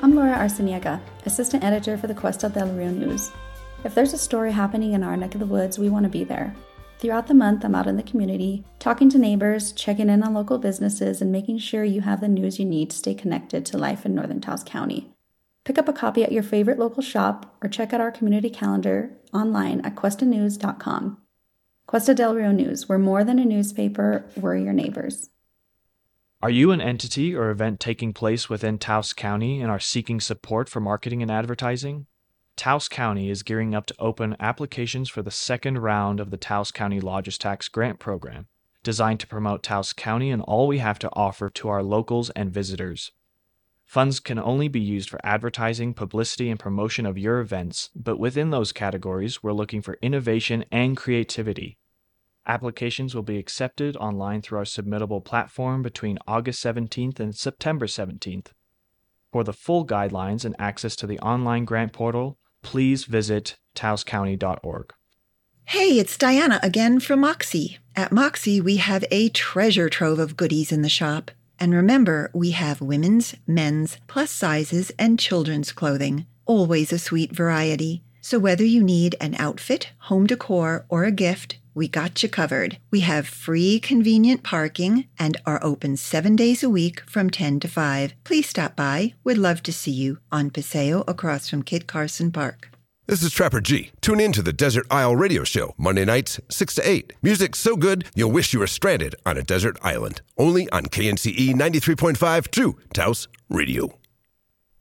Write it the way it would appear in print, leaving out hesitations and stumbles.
I'm Laura Arciniega, Assistant Editor for the Cuesta del Rio News. If there's a story happening in our neck of the woods, we want to be there. Throughout the month, I'm out in the community, talking to neighbors, checking in on local businesses, and making sure you have the news you need to stay connected to life in Northern Taos County. Pick up a copy at your favorite local shop or check out our community calendar online at cuestanews.com. Cuesta del Rio News, we're more than a newspaper, we're your neighbors. Are you an entity or event taking place within Taos County and are seeking support for marketing and advertising? Taos County is gearing up to open applications for the second round of the Taos County Lodgers Tax Grant Program, designed to promote Taos County and all we have to offer to our locals and visitors. Funds can only be used for advertising, publicity, and promotion of your events, but within those categories, we're looking for innovation and creativity. Applications will be accepted online through our submittable platform between August 17th and September 17th. For the full guidelines and access to the online grant portal, please visit taoscounty.org. Hey, it's Diana again from Moxie. At Moxie, we have a treasure trove of goodies in the shop. And remember, we have women's, men's, plus sizes, and children's clothing. Always a sweet variety. So whether you need an outfit, home decor, or a gift, we got you covered. We have free, convenient parking and are open 7 days a week from 10 to 5. Please stop by. We'd love to see you on Paseo across from Kit Carson Park. This is Trapper G. Tune in to the Desert Isle Radio Show, Monday nights, 6 to 8. Music so good, you'll wish you were stranded on a desert island. Only on KNCE 93.5 True Taos Radio.